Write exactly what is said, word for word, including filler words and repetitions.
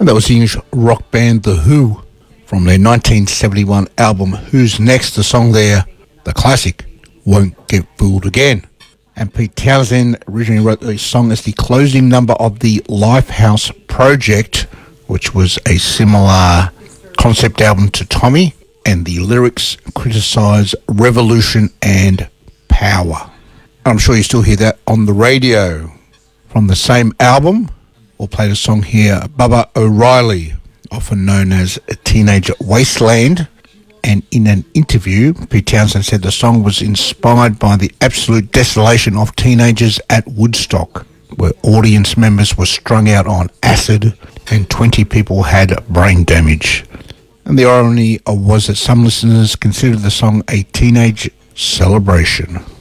And that was the English rock band The Who from their nineteen seventy-one album Who's Next. The song there, the classic, Won't Get Fooled Again. And Pete Townshend originally wrote the song as the closing number of the Lifehouse Project, which was a similar concept album to Tommy, and the lyrics criticise revolution and power. I'm sure you still hear that on the radio. From the same album, we'll play the song here, Bubba O'Reilly, often known as Teenage Wasteland. And in an interview, Pete Townshend said the song was inspired by the absolute desolation of teenagers at Woodstock, where audience members were strung out on acid and twenty people had brain damage. And the irony was that some listeners considered the song a teenage celebration.